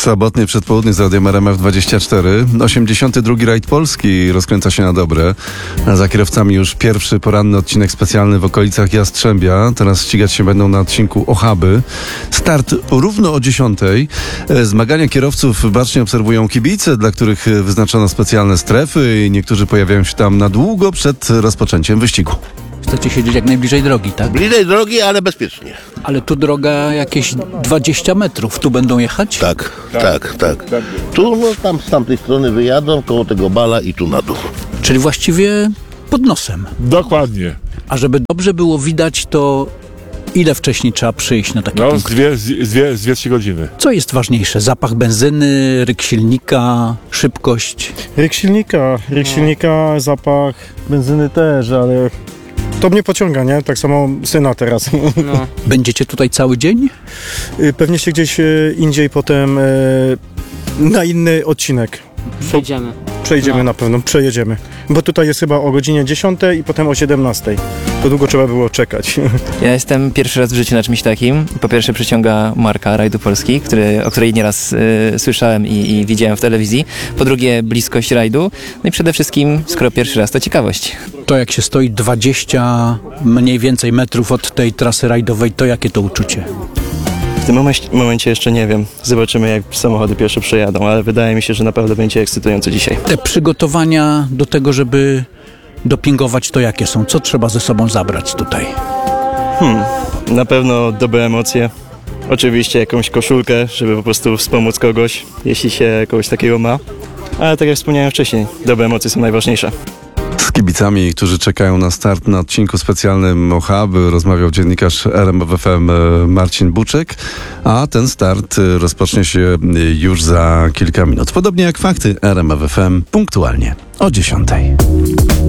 Sobotnie przedpołudnie z Radiem RMF24. 82. rajd Polski rozkręca się na dobre. Za kierowcami już pierwszy poranny odcinek specjalny w okolicach Jastrzębia. Teraz ścigać się będą na odcinku Ochaby. Start równo o 10:00. Zmagania kierowców bacznie obserwują kibice, dla których wyznaczono specjalne strefy i niektórzy pojawiają się tam na długo przed rozpoczęciem wyścigu. Chcecie siedzieć jak najbliżej drogi, tak? Bliżej drogi, ale bezpiecznie. Ale tu droga jakieś 20 metrów. Tu będą jechać? Tak. Tu, tam z tamtej strony wyjadą, koło tego bala i tu na dół. Czyli właściwie pod nosem. Dokładnie. A żeby dobrze było widać, to ile wcześniej trzeba przyjść na taki No, punkt? z 2-3 godziny. Co jest ważniejsze? Zapach benzyny, ryk silnika, szybkość? Ryk silnika, zapach benzyny też, ale to mnie pociąga, nie? Tak samo syna teraz. No. Będziecie tutaj cały dzień? Pewnie się gdzieś indziej potem na inny odcinek przejdziemy na pewno, przejedziemy. Bo tutaj jest chyba o godzinie 10:00 i potem o 17:00. To długo trzeba było czekać. Ja jestem pierwszy raz w życiu na czymś takim. Po pierwsze przyciąga marka Rajdu Polski, o której nieraz słyszałem i widziałem w telewizji. Po drugie bliskość rajdu. No i przede wszystkim, skoro pierwszy raz, to ciekawość. To jak się stoi 20 mniej więcej metrów od tej trasy rajdowej, to jakie to uczucie? W tym momencie jeszcze nie wiem. Zobaczymy, jak samochody pierwsze przejadą, ale wydaje mi się, że naprawdę będzie ekscytująco dzisiaj. Te przygotowania do tego, żeby dopingować, to jakie są? Co trzeba ze sobą zabrać tutaj? Na pewno dobre emocje. Oczywiście jakąś koszulkę, żeby po prostu wspomóc kogoś, jeśli się kogoś takiego ma. Ale tak jak wspomniałem wcześniej, dobre emocje są najważniejsze. Z kibicami, którzy czekają na start na odcinku specjalnym Ochaby, rozmawiał dziennikarz RMF FM Marcin Buczek, a ten start rozpocznie się już za kilka minut. Podobnie jak fakty RMF FM punktualnie o 10:00.